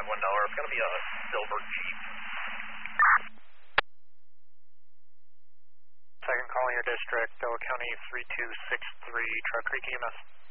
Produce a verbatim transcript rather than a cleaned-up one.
five one dollar. It's going to be a silver Jeep. Second calling your district, Delaware County three two six three, Truck Creek E M S.